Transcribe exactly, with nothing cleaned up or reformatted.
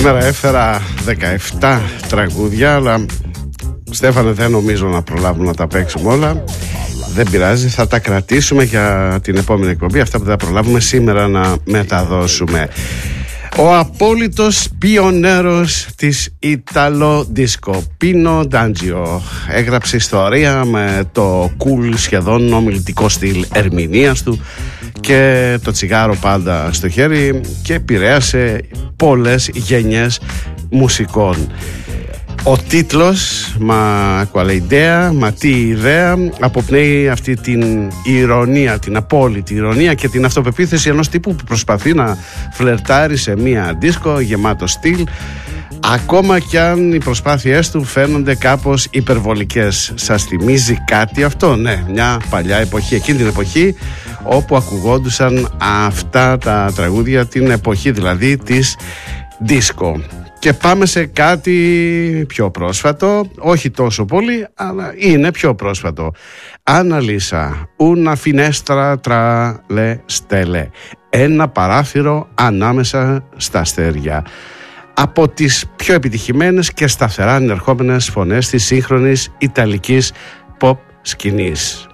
Σήμερα έφερα δεκαεπτά τραγούδια, αλλά Στέφανε δεν νομίζω να προλάβουμε να τα παίξουμε όλα. Δεν πειράζει, θα τα κρατήσουμε για την επόμενη εκπομπή, αυτά που δεν προλάβουμε σήμερα να μεταδώσουμε. Ο απόλυτος πιονέρος της Ιταλο Disco, Πίνο Ντάντζιο, έγραψε ιστορία με το cool σχεδόν ομιλητικό στυλ ερμηνείας του και το τσιγάρο πάντα στο χέρι και επηρέασε πολλές γενιές μουσικών. Ο τίτλος «Μα quale idea», «Μα τι ιδέα» αποπνέει αυτή την ηρωνία, την απόλυτη ηρωνία και την αυτοπεποίθηση ενός τύπου που προσπαθεί να φλερτάρει σε μία δίσκο γεμάτο στυλ, ακόμα κι αν οι προσπάθειές του φαίνονται κάπως υπερβολικές. Σας θυμίζει κάτι αυτό? Ναι, μια παλιά εποχή, εκείνη την εποχή όπου ακουγόντουσαν αυτά τα τραγούδια, την εποχή δηλαδή της δίσκο. Και πάμε σε κάτι πιο πρόσφατο, όχι τόσο πολύ, αλλά είναι πιο πρόσφατο. Αναλύσα, una finestra tra le stelle, ένα παράθυρο ανάμεσα στα αστέρια. Από τις πιο επιτυχημένες και σταθερά ανερχόμενες φωνές της σύγχρονης ιταλικής pop σκηνής.